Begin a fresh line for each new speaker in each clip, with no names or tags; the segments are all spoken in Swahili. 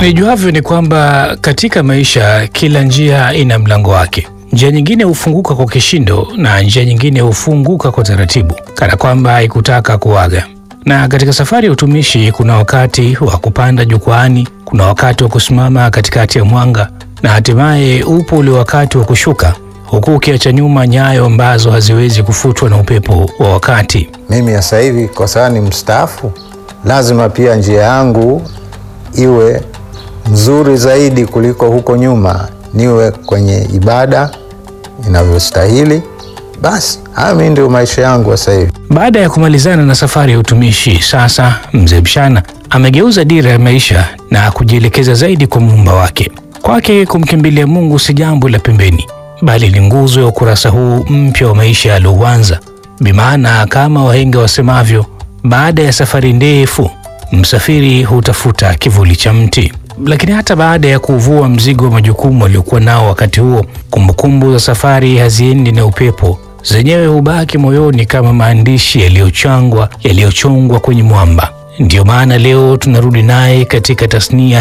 Nijuavyo ni kwamba katika maisha kila njia ina mlango wake. Njia nyingine hufunguka kwa kishindo na njia nyingine hufunguka kwa taratibu, kana kwamba haikutaka kuaga. Na katika safari ya utumishi kuna wakati wa kupanda jukwaani, kuna wakati wa kusimama katikati ya mwanga, na hatimaye upo ule wakati wa kushuka, huku ukiacha nyuma nyayo ambazo haziwezi kufutwa na upepo wa wakati.
Mimi sasa hivi kwa sababu ni mstaafu, lazima pia njia yangu iwe nzuri zaidi kuliko huko nyuma, niwe kwenye ibada inavyostahili. Basi haya ndio maisha yangu sasa hivi.
Baada ya kumalizana na safari ya utumishi, sasa Mzee Mshana amegeuza dira ya maisha na kujielekeza zaidi kwa Muumba wake. Kwake kumkimbilia Mungu si jambo la pembeni, bali ni nguzo ya ukurasa huu mpya wa maisha alioanza. Bimaana kama wahenga wasemavyo, baada ya safari ndefu msafiri hutafuta kivuli cha mti. Lakini hata baada ya kuvua mzigo wa majukumu aliokuwa nao wakati huo, kumbukumbu za safari haziendi na upepo, zenyewe hubaki moyoni kama maandishi yaliyochongwa kwenye mwamba. Ndiyo maana leo tunarudi naye katika tasnia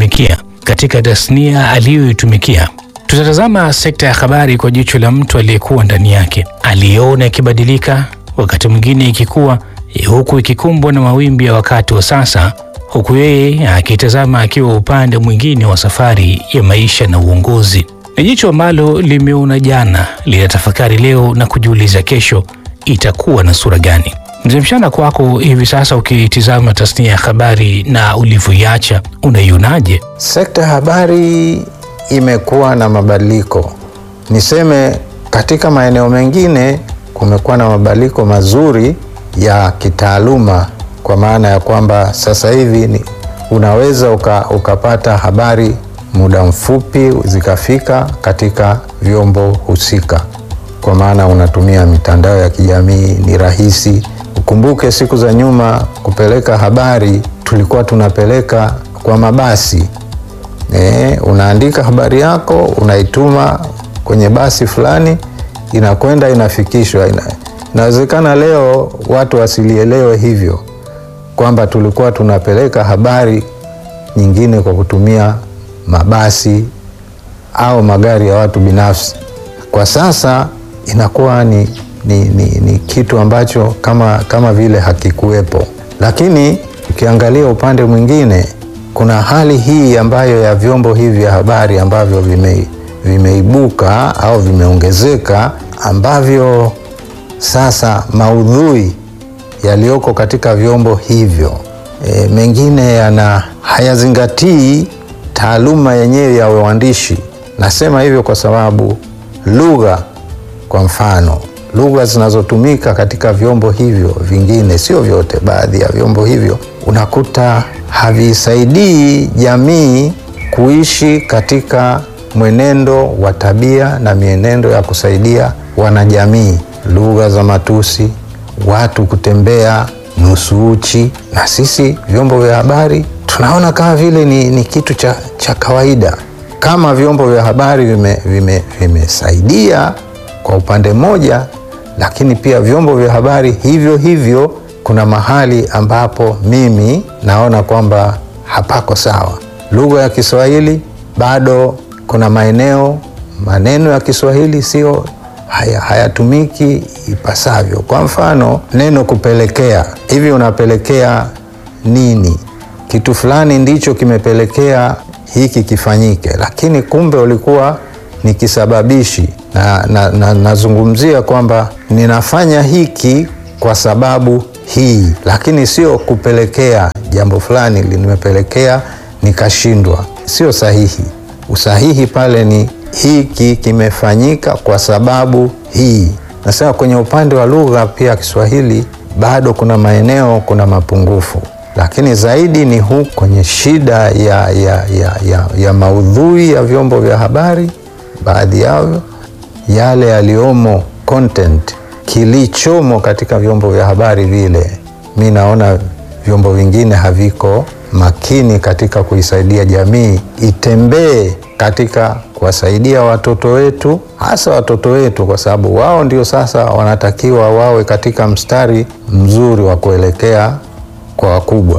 aliyoitumikia. Tutatazama sekta ya habari kwa jicho la mtu aliyekuwa ndani yake, aliyeona ikibadilika, wakati mwingine ikikuwa, huku ikikumbwa na mawimbi ya wakati wa sasa, huku yeye akitazama akiwa upande mwingine wa safari ya maisha na uongozi. Ni jicho ambalo limeona jana, linatafakari leo na kujiuliza kesho itakuwa na sura gani. Mzee Mshana, kwako hivi sasa ukitizama tasnia ya habari na ulivyoiacha, unaionaje?
Sekta ya habari imekuwa na mabadiliko. Niseme katika maeneo mengine kumekuwa na mabadiliko mazuri ya kitaaluma, kwa maana ya kwamba sasa hivi unaweza ukapata habari muda mfupi zikafika katika vyombo husika, kwa maana unatumia mitandao ya kijamii, ni rahisi. Ukumbuke siku za nyuma kupeleka habari tulikuwa tunapeleka kwa mabasi. Unaandika habari yako, unaituma kwenye basi fulani, inakwenda inafikishwa. Inawezekana leo watu wasilielewe hivyo kwamba tulikuwa tunapeleka habari nyingine kwa kutumia mabasi au magari ya watu binafsi. Kwa sasa inakuwa ni kitu ambacho kama vile hakikuwepo. Lakini ukiangalia upande mwingine, kuna hali hii ambayo ya vyombo hivi vya habari ambavyo vimeibuka au vimeongezeka, ambavyo sasa maudhui yaliyoko katika vyombo hivyo mengine hayazingatii taaluma yenyewe ya uandishi. Nasema hivyo kwa sababu lugha, kwa mfano, lugha zinazotumika katika vyombo hivyo vingine, sio vyote, baadhi ya vyombo hivyo unakuta havisaidii jamii kuishi katika mwenendo wa tabia na mienendo ya kusaidia wanajamii. Lugha za matusi, watu kutembea nusu uchi, na sisi vyombo vya habari tunaona kama vile ni kitu cha kawaida. Kama vyombo vya habari vimesaidia kwa upande mmoja, lakini pia vyombo vya habari hivyo kuna mahali ambapo mimi naona kwamba hapako sawa. Lugha ya Kiswahili bado kuna maneno ya Kiswahili sio hayatumiki ipasavyo. Kwa mfano, neno kupelekea, hivi unapelekea nini? Kitu fulani ndicho kimepelekea hiki kifanyike, lakini kumbe ulikuwa ni kisababishi. Nazungumzia kwamba ninafanya hiki kwa sababu hii, lakini sio kupelekea jambo fulani limepelekea nikashindwa. Sio sahihi. Usahihi pale ni hiki kimefanyika kwa sababu hii. Nasema kwenye upande wa lugha pia Kiswahili bado kuna maeneo, kuna mapungufu, lakini zaidi ni huku kwenye shida ya maudhui ya vyombo vya habari. Baadhi yao yale yaliomo, content kilichomo katika vyombo vya habari vile, mi naona vyombo vingine haviko makini katika kuisaidia jamii itembee katika kuwasaidia watoto wetu, hasa watoto wetu, kwa sababu wao ndio sasa wanatakiwa wawe katika mstari mzuri wa kuelekea kwa wakubwa.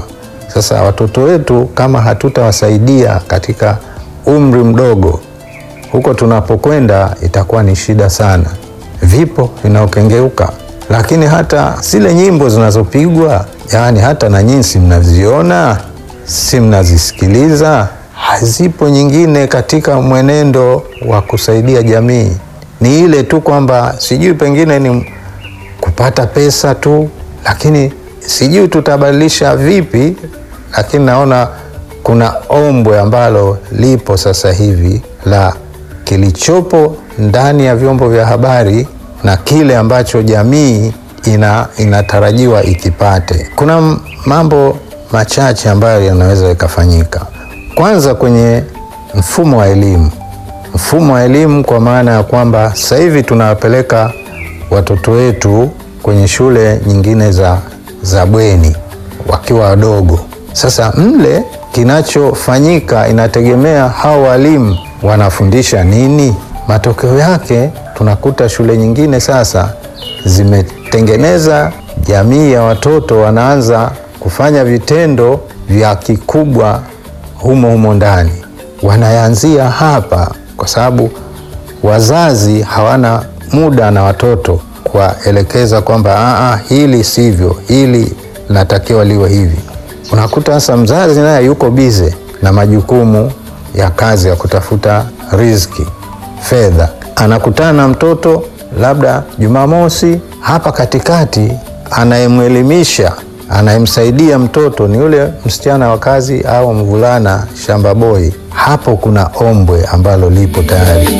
Sasa watoto wetu kama hatutawasaidia katika umri mdogo, huko tunapokwenda itakuwa ni shida sana. Vipo vinaokengeuka, lakini hata zile nyimbo zinazopigwa, yaani hata na nyinyi si mnaziona, si mnazisikiliza? Hazipo nyingine katika mwenendo wa kusaidia jamii. Ni ile tu kwamba sijui pengine ni kupata pesa tu, lakini sijui tutabadilisha vipi. Lakini naona kuna ombwe ambalo lipo sasa hivi la kilichopo ndani ya vyombo vya habari na kile ambacho jamii inatarajiwa ikipate. Kuna mambo machache ambayo yanaweza yakafanyika. Kwanza kwenye mfumo wa elimu. Mfumo wa elimu kwa maana ya kwamba sasa hivi tunawapeleka watoto wetu kwenye shule nyingine za bweni wakiwa wadogo. Sasa mle kinachofanyika inategemea hao walimu wanafundisha nini. Matokeo yake tunakuta shule nyingine sasa zimetengeneza jamii ya watoto wanaanza kufanya vitendo vya kikubwa humo ndani. Wanaanzia hapa kwa sababu wazazi hawana muda na watoto kuwaelekeza kwamba hili sivyo, hili linatakiwa liwe hivi. Unakuta sasa mzazi naye yuko bize na majukumu ya kazi ya kutafuta riziki, fedha. Anakutana na mtoto labda Jumamosi, hapa katikati anayemwelimisha, anayemsaidia mtoto ni yule msichana wa kazi au mvulana shamba boy. Hapo kuna ombwe ambalo lipo tayari.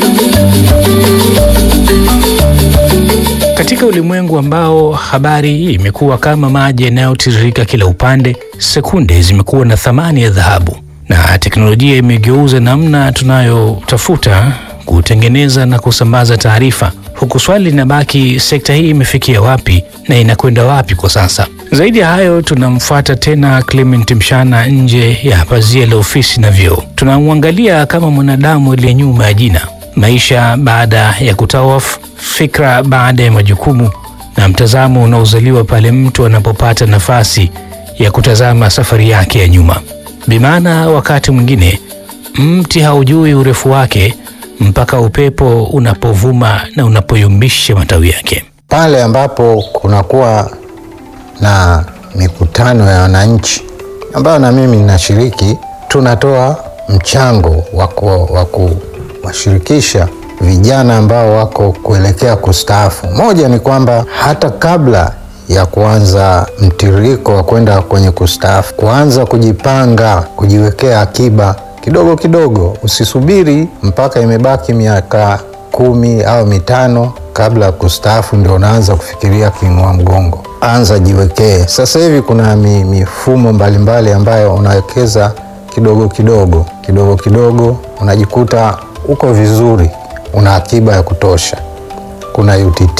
Katika ulimwengu ambao habari imekuwa kama maji yanayotiririka kila upande, sekunde zimekuwa na thamani ya dhahabu, na teknolojia imegeuza namna tunayotafuta, kutengeneza na kusambaza taarifa. Huku swali linabaki, sekta hii imefikia wapi na inakwenda wapi kwa sasa? Zaidi ya hayo, tunamfuata tena Clement Mshana nje ya pazia la ofisi na vyoo. Tunamwangalia kama mwanadamu aliye nyuma ya jina, maisha baada ya kutawaf, fikra baada ya majukumu, na mtazamo unaozaliwa pale mtu anapopata nafasi ya kutazama safari yake ya nyuma. Bimaana wakati mwingine mti haujui urefu wake mpaka upepo unapovuma na unapoyumbisha matawi yake.
Pale ambapo kunakuwa na mikutano ya wananchi ambayo na mimi ninashiriki, tunatoa mchango wa kuwashirikisha vijana ambao wako kuelekea kustaafu. Moja ni kwamba hata kabla ya kuanza mtiririko wa kwenda kwenye kustaafu, kuanza kujipanga, kujiwekea akiba kidogo kidogo. Usisubiri mpaka imebaki miaka 10 au 5 kabla ya kustaafu ndio unaanza kufikiria kiinua mgongo. Anza jiwekee. Sasa hivi kuna mifumo mbalimbali ambayo unawekeza kidogo kidogo, unajikuta uko vizuri, una akiba ya kutosha. Kuna UTT,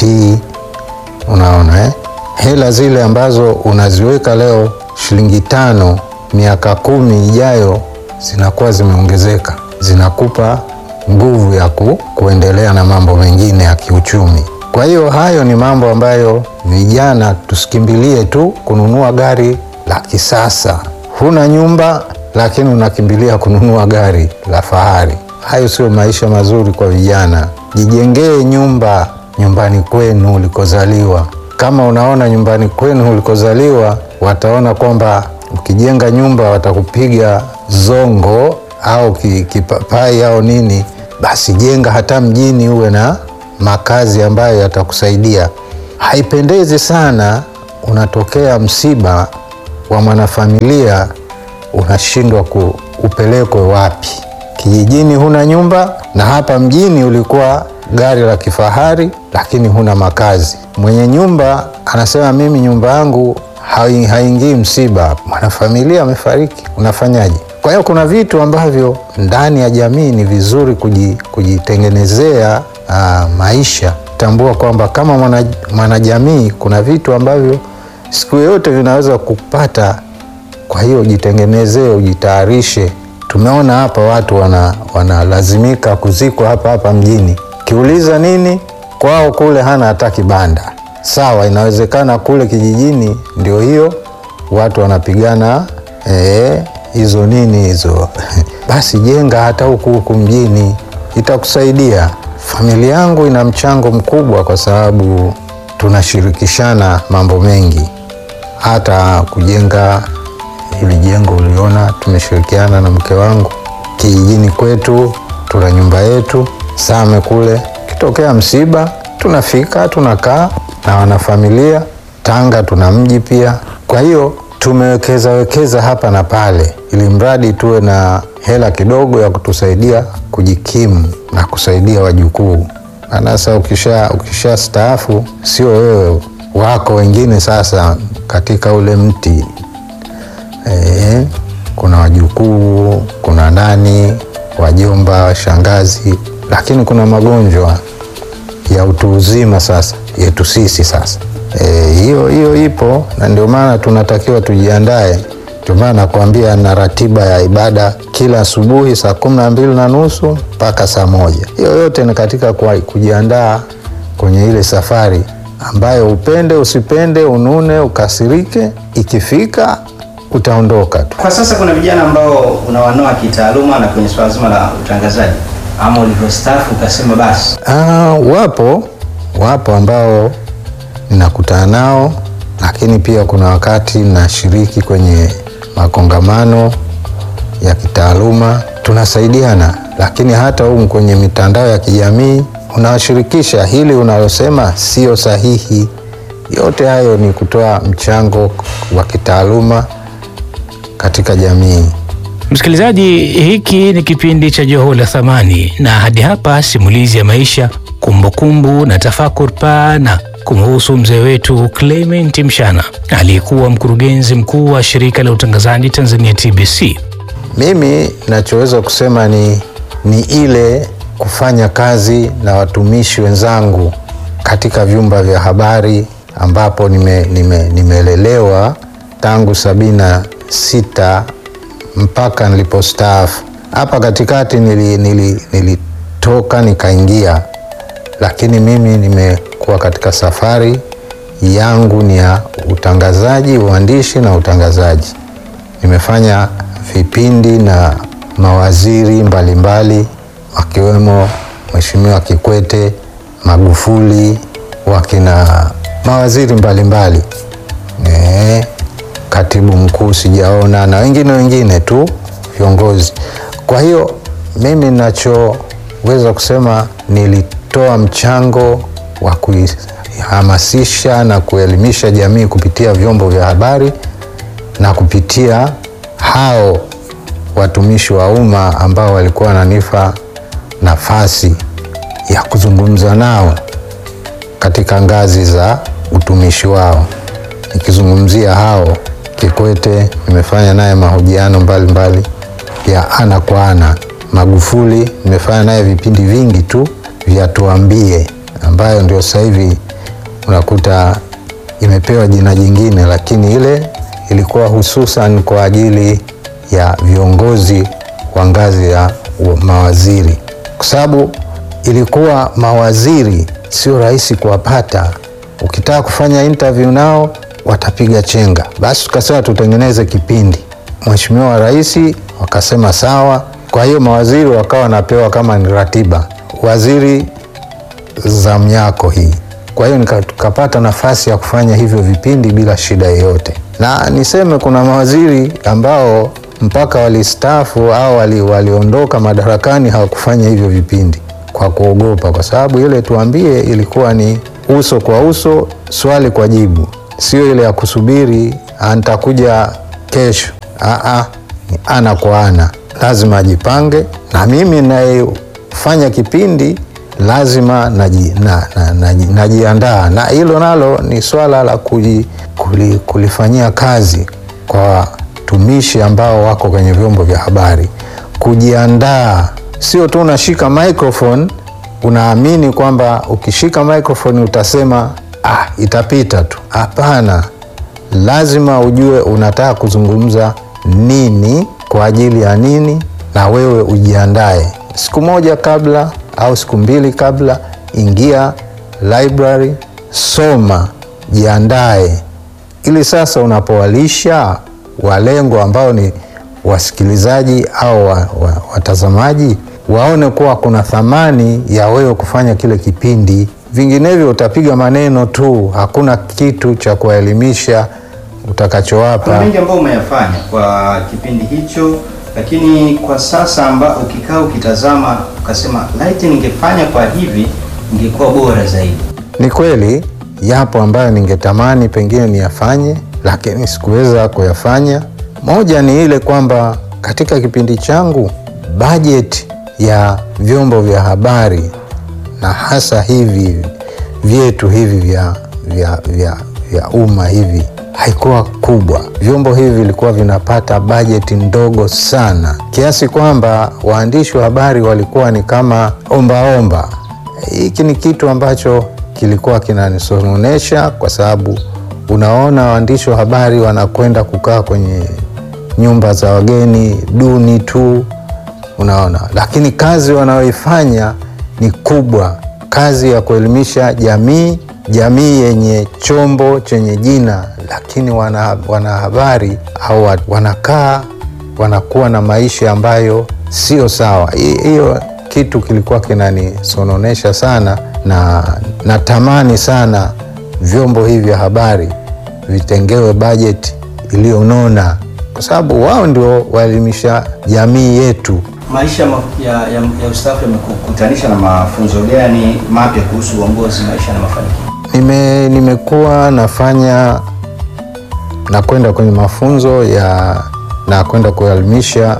unaona hela zile ambazo unaziweka leo shilingi 5, miaka 10 ijayo zinakuwa zimeongezeka, zinakupa nguvu ya kuendelea na mambo mengine ya kiuchumi. Kwa hiyo hayo ni mambo ambayo vijana tusikimbilie tu kununua gari la kisasa. Huna nyumba lakini unakimbilia kununua gari la fahari. Hayo sio maisha mazuri kwa vijana. Jijengee nyumba nyumbani kwenu ulikozaliwa. Kama unaona nyumbani kwenu ulikozaliwa wataona kwamba ukijenga nyumba watakupiga zongo au kipapai au nini, basi jenga hata mjini uwe na makazi ambayo yatakusaidia. Haipendezi sana unatokea msiba wa mwanafamilia unashindwa upelekwe wapi. Kijijini huna nyumba na hapa mjini ulikuwa gari la kifahari lakini huna makazi. Mwenye nyumba anasema mimi nyumba yangu haingii msiba, mwanafamilia amefariki, unafanyaje? Kwa hiyo kuna vitu ambavyo ndani ya jamii ni vizuri kujitengenezea maisha. Tambua kwamba kama mwanajamii kuna vitu ambavyo siku yote vinaweza kupata. Kwa hiyo jitengenezee, ujitayarishe. Tumeona hapa watu wanalazimika kuzikwa hapa mjini. Kiuliza nini? Kwao kule hana hata kibanda. Sawa, inawezekana kule kijijini ndio hiyo watu wanapigana hizo nini hizo basi jenga hata huku mjini, itakusaidia. Familia yangu ina mchango mkubwa kwa sababu tunashirikishana mambo mengi. Hata kujenga hili jengo uliona tumeshirikiana na mke wangu. Kijijini kwetu tuna nyumba yetu Same kule, kitokea msiba tunafika tunakaa na wanafamilia. Tanga tuna mji pia. Kwa hiyo tumewekeza hapa na pale, ili mradi tuwe na hela kidogo ya kutusaidia kujikimu na kusaidia wajukuu. Sasa ukisha staafu, sio wewe, wako wengine sasa katika ule mti. Kuna wajukuu, kuna nani, wajomba, shangazi, lakini kuna magonjwa ya utu uzima sasa yetu sisi sasa. Hiyo ipo, na ndio maana tunatakiwa tujiandae. Ndio maana nakwambia na ratiba ya ibada kila asubuhi saa 12:30 mpaka saa 1. Hiyo yote ni katika kujiandaa kwenye ile safari ambayo upende usipende, unune ukasirike, ikifika utaondoka tu.
Kwa sasa kuna vijana ambao unawanoa kitaaluma na kwenye swala zima la utangazaji, ama ulivyostaafu ukasema basi? Wapo ambao ninakutana nao, lakini pia kuna wakati nashiriki kwenye makongamano ya kitaaluma, tunasaidiana. Lakini hata kwenye mitandao ya kijamii unawashirikisha, hili unalosema sio sahihi. Yote hayo ni kutoa mchango wa kitaaluma katika jamii.
Msikilizaji, hiki ni kipindi cha Joho la Thamani, na hadi hapa simulizi ya maisha, kumbukumbu na tafakuri pana kumhusu mzee wetu Clement Mshana, aliyekuwa mkurugenzi mkuu wa shirika la utangazaji Tanzania TBC.
Mimi nachoweza kusema ni ile kufanya kazi na watumishi wenzangu katika vyumba vya habari, ambapo nimelelewa tangu 76 mpaka nilipostaafu. Hapa katikati nilitoka nikaingia, lakini mimi nimekuwa katika safari yangu ni ya utangazaji, uandishi na utangazaji. Nimefanya vipindi na mawaziri mbalimbali, wakiwemo Mheshimiwa Kikwete, Magufuli, wakina mawaziri mbalimbali, katibu mkuu sijaona, na wengine tu viongozi. Kwa hiyo mimi ninachoweza kusema, nilitoa mchango wa kuhamasisha na kuelimisha jamii kupitia vyombo vya habari na kupitia hao watumishi wa umma ambao walikuwa wananipa nafasi ya kuzungumza nao katika ngazi za utumishi wao. Nikizungumzia hao Kikwete, nimefanya naye mahojiano mbalimbali ya ana kwa ana. Magufuli nimefanya naye vipindi vingi tu vya Tuambie, ambayo ndio sasa hivi unakuta imepewa jina jingine, lakini ile ilikuwa hususan kwa ajili ya viongozi wa ngazi ya mawaziri, kwa sababu ilikuwa mawaziri sio rahisi kuwapata. Ukitaka kufanya interview nao watapiga chenga. Basi tukasema tutengeneze kipindi. Mheshimiwa Rais wakasema sawa. Kwa hiyo mawaziri wakawa wanapewa kama ni ratiba, waziri zamu yako hii. Kwa hiyo tukapata nafasi ya kufanya hivyo vipindi bila shida yoyote. Na niseme kuna mawaziri ambao mpaka walistaafu au waliondoka madarakani hawakufanya hivyo vipindi kwa kuogopa, kwa sababu ile Tuambie ilikuwa ni uso kwa uso, swali kwa jibu, sio ile ya kusubiri nitakuja kesho. Ni ana kwa ana, lazima ajipange. Na mimi nayefanya kipindi lazima najiandaa, na hilo nalo ni swala la kulifanyia kazi kwa watumishi ambao wako kwenye vyombo vya habari. Kujiandaa, sio tu unashika microphone unaamini kwamba ukishika microphone utasema itapita tu. Hapana, lazima ujue unataka kuzungumza nini, kwa ajili ya nini, na wewe ujiandae. Siku moja kabla au siku mbili kabla, ingia library, soma, jiandae, ili sasa unapowalisha walengwa ambao ni wasikilizaji au watazamaji waone kuwa kuna thamani ya wewe kufanya kile kipindi. Vinginevyo utapiga maneno tu, hakuna kitu cha kuelimisha utakachowapa.
Kuna mengi ambayo umeyafanya kwa kipindi hicho, lakini kwa sasa ukikaa ukitazama ukasema laiti ningefanya kwa hivi ingekuwa bora zaidi.
Ni kweli yapo ambayo ningetamani pengine niyafanye, lakini sikuweza kuyafanya. Moja ni ile kwamba katika kipindi changu budget ya vyombo vya habari na hasa hivi vyetu hivi vya umma hivi haikuwa kubwa. Vyombo hivi vilikuwa vinapata bajeti ndogo sana, kiasi kwamba waandishi wa habari walikuwa ni kama omba. Hiki ni kitu ambacho kilikuwa kinanisononesha, kwa sababu unaona waandishi wa habari wanakwenda kukaa kwenye nyumba za wageni duni tu, unaona, lakini kazi wanayoifanya ni kubwa, kazi ya kuelimisha jamii yenye chombo chenye jina, lakini wanahabari au wanakaa wanakuwa na maisha ambayo sio sawa. Hiyo kitu kilikuwa kinanisononesha sana, na natamani sana vyombo hivi vya habari vitengewe bajeti iliyonona, kwa sababu wao ndio waelimisha jamii yetu.
Maisha ya ustaafu yamekutanisha na mafunzo gani mapya kuhusu uongozi, maisha na mafanikio?
Nimekuwa nakwenda kwenye mafunzo na kwenda kuelimisha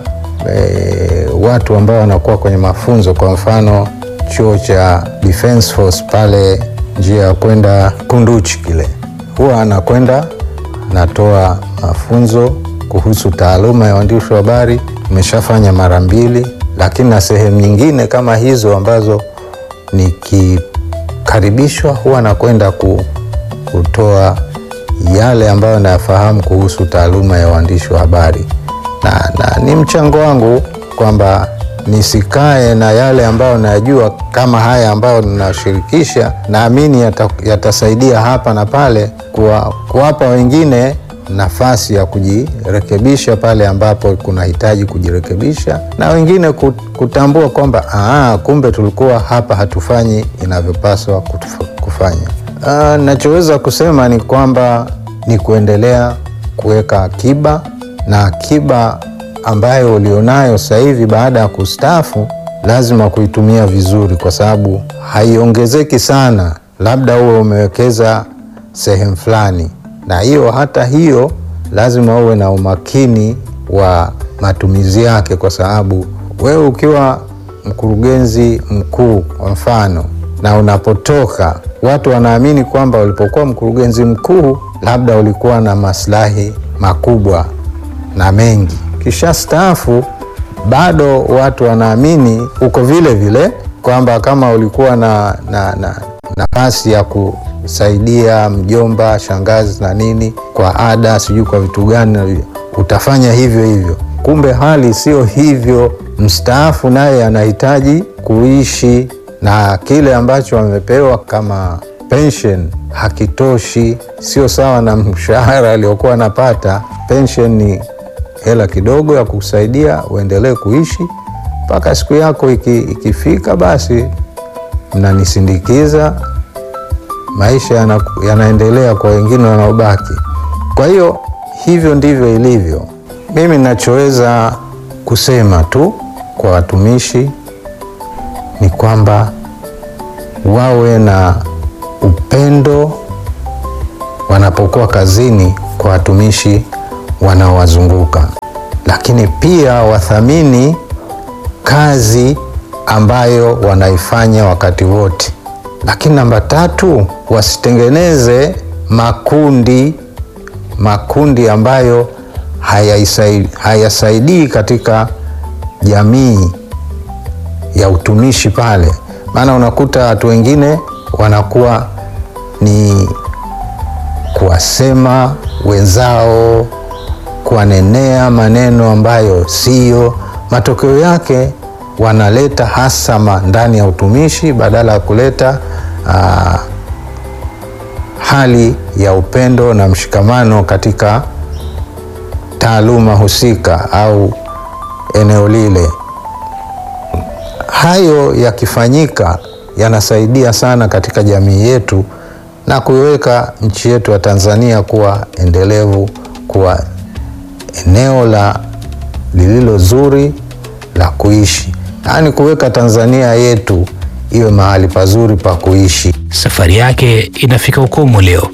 watu ambao wanakuwa kwenye mafunzo. Kwa mfano chuo cha Defense Force pale njia ya kwenda Kunduchi kile, huwa anakwenda natoa mafunzo kuhusu taaluma ya uandishi wa habari. Nimeshafanya mara 2, lakini na sehemu nyingine kama hizo ambazo nikikaribishwa huwa nakwenda kutoa yale ambayo nayafahamu kuhusu taaluma ya uandishi wa habari, na ni mchango wangu kwamba nisikae na yale ambayo najua kama haya ambayo ninashirikisha, naamini yatasaidia hapa na pale kuwapa wengine nafasi ya kujirekebisha pale ambapo kunahitaji kujirekebisha, na wengine kutambua kwamba kumbe tulikuwa hapa hatufanyi inavyopaswa kufanya. Nachoweza kusema ni kwamba ni kuendelea kuweka akiba, na akiba ambayo ulionayo sasa hivi baada ya kustaafu lazima kuitumia vizuri, kwa sababu haiongezeki sana. Labda uwe umewekeza sehemu fulani, na hata hiyo lazima uwe na umakini wa matumizi yake, kwa sababu wewe ukiwa mkurugenzi mkuu kwa mfano, na unapotoka watu wanaamini kwamba ulipokuwa mkurugenzi mkuu labda ulikuwa na maslahi makubwa na mengi. Kisha staafu bado watu wanaamini uko vile vile, kwamba kama ulikuwa na nafasi ya kusaidia mjomba, shangazi na nini kwa ada, sijui kwa vitu gani, utafanya hivyo hivyo. Kumbe hali sio hivyo. Mstaafu naye anahitaji kuishi, na kile ambacho amepewa kama pension hakitoshi, sio sawa na mshahara aliyokuwa anapata. Pension ni hela kidogo ya kusaidia uendelee kuishi mpaka siku yako ikifika, basi mnanisindikiza, maisha yanaendelea kwa wengine wanaobaki. Kwa hiyo hivyo ndivyo ilivyo. Mimi ninachoweza kusema tu kwa watumishi ni kwamba wawe na upendo wanapokuwa kazini kwa watumishi wanaowazunguka, lakini pia wathamini kazi ambayo wanaifanya wakati wote. Lakini namba 3, wasitengeneze makundi ambayo hayasaidii katika jamii ya utumishi pale. Maana unakuta watu wengine wanakuwa ni kuwasema wenzao, kuwanenea maneno ambayo sio. Matokeo yake wanaleta hasama ndani ya utumishi badala ya kuleta hali ya upendo na mshikamano katika taaluma husika au eneo lile. Hayo yakifanyika yanasaidia sana katika jamii yetu na kuiweka nchi yetu ya Tanzania kuwa endelevu, kuwa eneo lililo zuri la kuishi, yaani kuweka Tanzania yetu iwe mahali pazuri pa kuishi.
Safari yake inafika ukomo leo.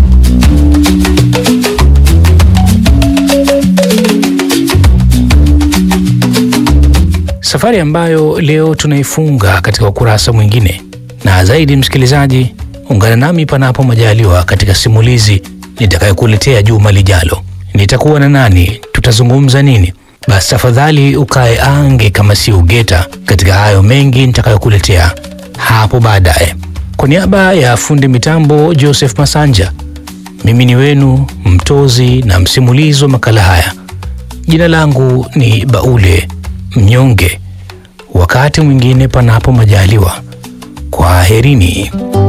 Safari ambayo leo tunaifunga katika ukurasa mwingine. Na zaidi, msikilizaji, ungana nami panapo majaliwa katika simulizi nitakayokuletea juma lijalo. Nitakuwa na nani? Tutazungumza nini? Basi tafadhali ukae ange kama si ugeta katika hayo mengi nitakayokuletea hapo baadaye. Kwa niaba ya fundi mitambo Joseph Masanja, mimi ni wenu mtozi na msimulizi wa makala haya. Jina langu ni Baule Mnyonge. Wakati mwingine panapo majaliwa. Kwaherini.